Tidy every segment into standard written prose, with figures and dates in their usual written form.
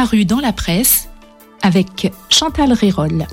paru dans la presse avec Chantal Rérol.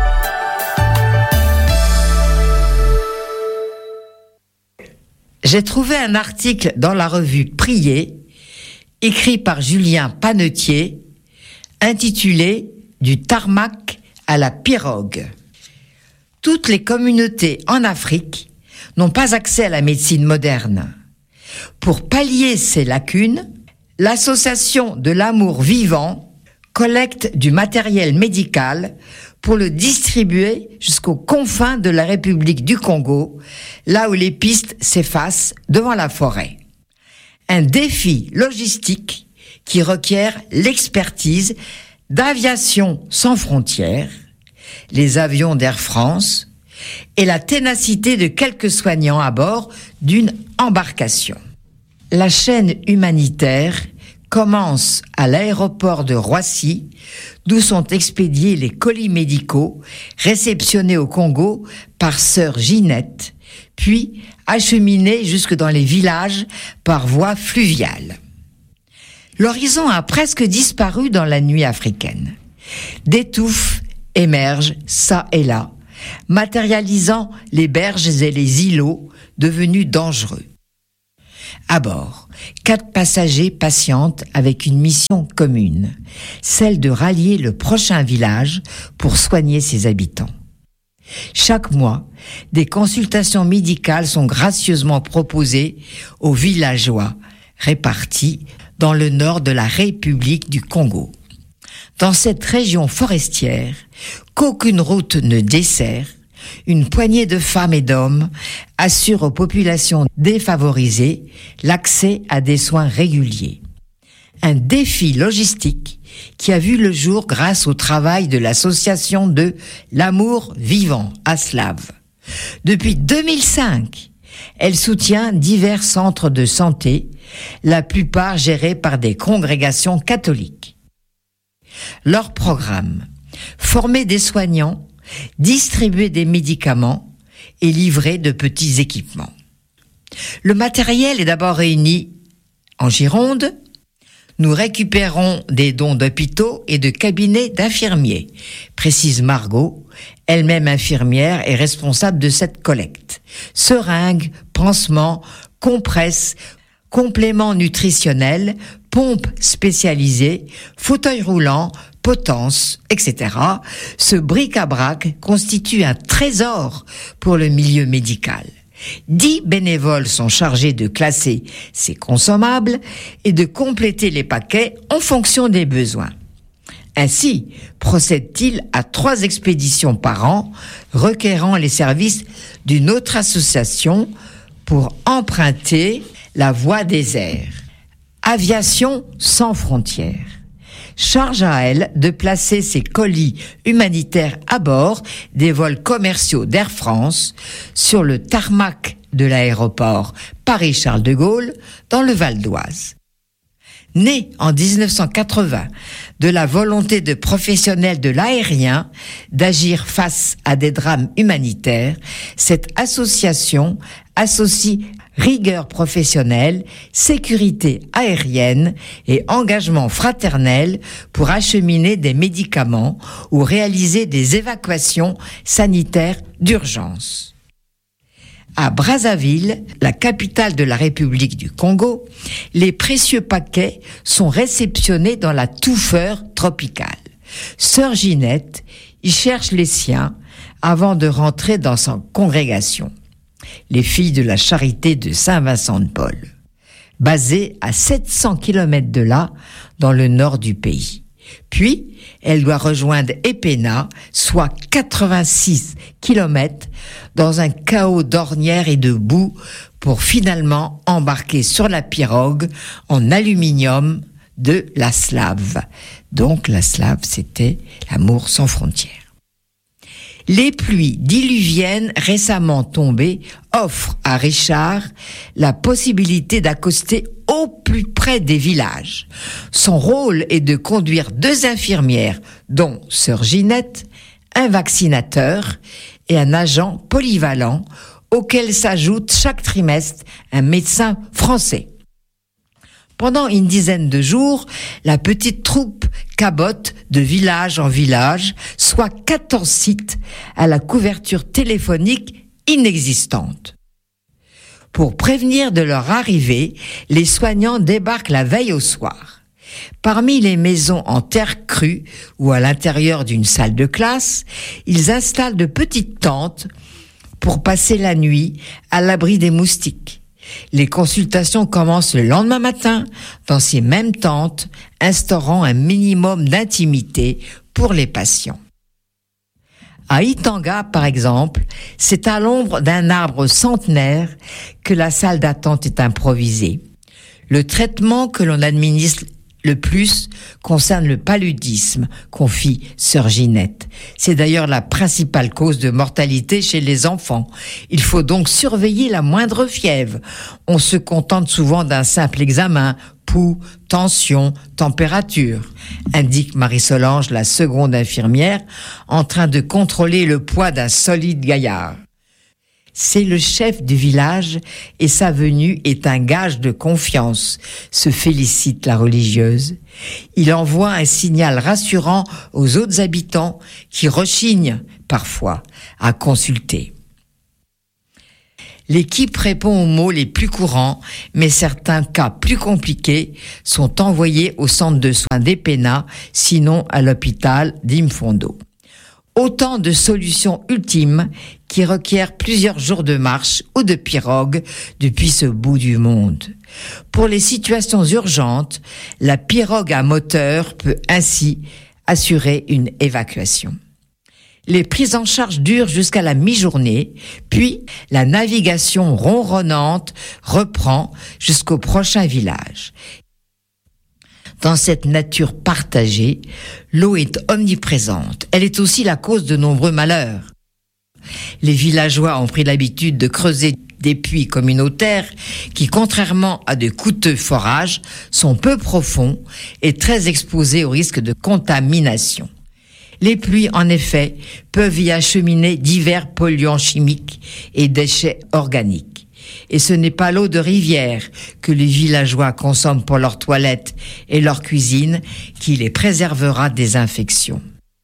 J'ai trouvé un article dans la revue Prier, écrit par Julien Panetier, intitulé « Du tarmac à la pirogue ». Toutes les communautés en Afrique n'ont pas accès à la médecine moderne. Pour pallier ces lacunes, l'association de l'amour vivant collecte du matériel médical pour le distribuer jusqu'aux confins de la République du Congo, là où les pistes s'effacent devant la forêt. Un défi logistique qui requiert l'expertise d'Aviation sans frontières, les avions d'Air France et la ténacité de quelques soignants à bord d'une embarcation. La chaîne humanitaire commence à l'aéroport de Roissy, d'où sont expédiés les colis médicaux réceptionnés au Congo par sœur Ginette, puis acheminés jusque dans les villages par voie fluviale. L'horizon a presque disparu dans la nuit africaine. Des touffes émergent çà et là, matérialisant les berges et les îlots devenus dangereux. À bord, 4 passagers patientent avec une mission commune, celle de rallier le prochain village pour soigner ses habitants. Chaque mois, des consultations médicales sont gracieusement proposées aux villageois répartis dans le nord de la République du Congo. Dans cette région forestière, qu'aucune route ne dessert, une poignée de femmes et d'hommes assure aux populations défavorisées l'accès à des soins réguliers. Un défi logistique qui a vu le jour grâce au travail de l'association de l'amour vivant, ASLAV. Depuis 2005, elle soutient divers centres de santé, la plupart gérés par des congrégations catholiques. Leur programme, former des soignants, distribuer des médicaments et livrer de petits équipements. Le matériel est d'abord réuni en Gironde. Nous récupérons des dons d'hôpitaux et de cabinets d'infirmiers, précise Margot, elle-même infirmière et responsable de cette collecte. Seringues, pansements, compresses, compléments nutritionnels, pompes spécialisées, fauteuils roulants, potences, etc. Ce bric-à-brac constitue un trésor pour le milieu médical. 10 bénévoles sont chargés de classer ces consommables et de compléter les paquets en fonction des besoins. Ainsi, procède-t-il à 3 expéditions par an, requérant les services d'une autre association pour emprunter la voie des airs. Aviation sans frontières. Charge à elle de placer ses colis humanitaires à bord des vols commerciaux d'Air France sur le tarmac de l'aéroport Paris-Charles de Gaulle dans le Val d'Oise. Née en 1980 de la volonté de professionnels de l'aérien d'agir face à des drames humanitaires, cette association associe rigueur professionnelle, sécurité aérienne et engagement fraternel pour acheminer des médicaments ou réaliser des évacuations sanitaires d'urgence. À Brazzaville, la capitale de la République du Congo, les précieux paquets sont réceptionnés dans la touffeur tropicale. Sœur Ginette y cherche les siens avant de rentrer dans sa congrégation. Les filles de la Charité de Saint-Vincent-de-Paul, basée à 700 km de là, dans le nord du pays. Puis, elle doit rejoindre Epena, soit 86 km, dans un chaos d'ornières et de boue, pour finalement embarquer sur la pirogue en aluminium de l'ASLAV. Donc l'ASLAV, c'était l'amour sans frontières. Les pluies diluviennes récemment tombées offrent à Richard la possibilité d'accoster au plus près des villages. Son rôle est de conduire 2 infirmières, dont sœur Ginette, un vaccinateur et un agent polyvalent, auquel s'ajoute chaque trimestre un médecin français. Pendant une dizaine de jours, la petite troupe cabote de village en village, soit 14 sites à la couverture téléphonique inexistante. Pour prévenir de leur arrivée, les soignants débarquent la veille au soir. Parmi les maisons en terre crue ou à l'intérieur d'une salle de classe, ils installent de petites tentes pour passer la nuit à l'abri des moustiques. Les consultations commencent le lendemain matin dans ces mêmes tentes, instaurant un minimum d'intimité pour les patients. À Itanga, par exemple, c'est à l'ombre d'un arbre centenaire que la salle d'attente est improvisée. Le traitement que l'on administre le plus concerne le paludisme, confie sœur Ginette. C'est d'ailleurs la principale cause de mortalité chez les enfants. Il faut donc surveiller la moindre fièvre. On se contente souvent d'un simple examen, pouls, tension, température, indique Marie-Solange, la seconde infirmière, en train de contrôler le poids d'un solide gaillard. C'est le chef du village et sa venue est un gage de confiance, se félicite la religieuse. Il envoie un signal rassurant aux autres habitants qui rechignent parfois à consulter. L'équipe répond aux mots les plus courants, mais certains cas plus compliqués sont envoyés au centre de soins d'Epena, sinon à l'hôpital d'Imfondo. Autant de solutions ultimes qui requièrent plusieurs jours de marche ou de pirogue depuis ce bout du monde. Pour les situations urgentes, la pirogue à moteur peut ainsi assurer une évacuation. Les prises en charge durent jusqu'à la mi-journée, puis la navigation ronronnante reprend jusqu'au prochain village. Dans cette nature partagée, l'eau est omniprésente. Elle est aussi la cause de nombreux malheurs. Les villageois ont pris l'habitude de creuser des puits communautaires qui, contrairement à de coûteux forages, sont peu profonds et très exposés au risque de contamination. Les pluies, en effet, peuvent y acheminer divers polluants chimiques et déchets organiques. Et ce n'est pas l'eau de rivière que les villageois consomment pour leurs toilettes et leur cuisine qui les préservera des infections.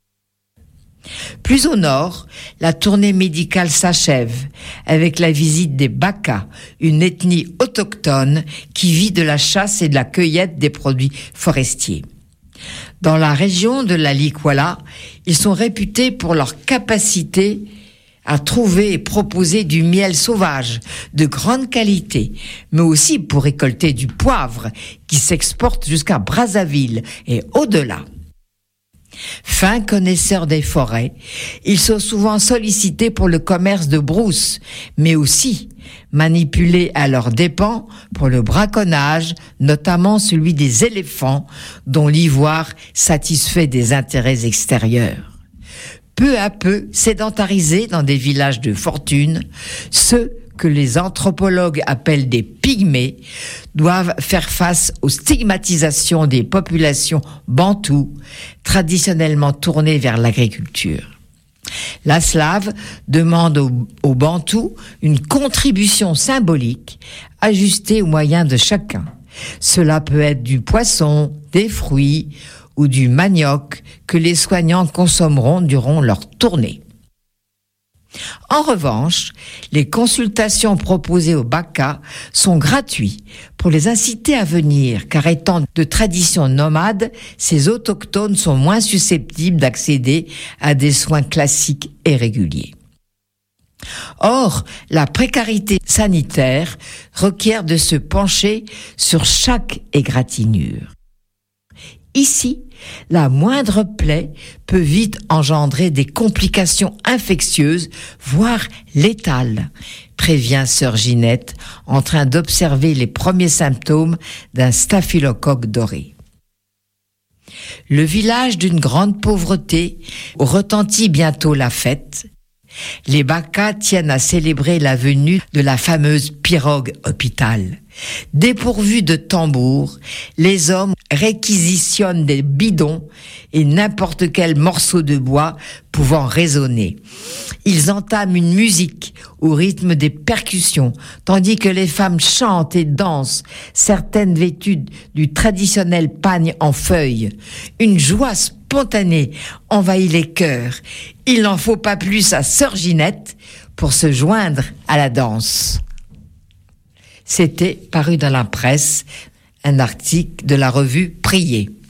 Plus au nord, la tournée médicale s'achève avec la visite des Baka, une ethnie autochtone qui vit de la chasse et de la cueillette des produits forestiers. Dans la région de la Likwala, ils sont réputés pour leur capacité à trouver et proposer du miel sauvage de grande qualité, mais aussi pour récolter du poivre qui s'exporte jusqu'à Brazzaville et au-delà. Fins connaisseurs des forêts, ils sont souvent sollicités pour le commerce de brousse, mais aussi manipulés à leurs dépens pour le braconnage, notamment celui des éléphants, dont l'ivoire satisfait des intérêts extérieurs. Peu à peu sédentarisés dans des villages de fortune, ceux que les anthropologues appellent des pygmées doivent faire face aux stigmatisations des populations bantoues, traditionnellement tournées vers l'agriculture. La Slave demande aux Bantous une contribution symbolique ajustée aux moyens de chacun. Cela peut être du poisson, des fruits ou du manioc que les soignants consommeront durant leur tournée. En revanche, les consultations proposées aux Baka sont gratuites pour les inciter à venir, car étant de tradition nomade, ces autochtones sont moins susceptibles d'accéder à des soins classiques et réguliers. Or, la précarité sanitaire requiert de se pencher sur chaque égratignure. Ici, la moindre plaie peut vite engendrer des complications infectieuses, voire létales, prévient sœur Ginette, en train d'observer les premiers symptômes d'un staphylocoque doré. Le village d'une grande pauvreté retentit bientôt la fête. Les Baka tiennent à célébrer la venue de la fameuse pirogue hôpital. Dépourvus de tambour, les hommes réquisitionnent des bidons et n'importe quel morceau de bois pouvant résonner. Ils entament une musique au rythme des percussions, tandis que les femmes chantent et dansent, certaines vêtues du traditionnel pagne en feuilles. Une joie spontanée envahit les cœurs. Il n'en faut pas plus à Sœur Ginette pour se joindre à la danse. C'était paru dans la presse, un article de la revue Prier.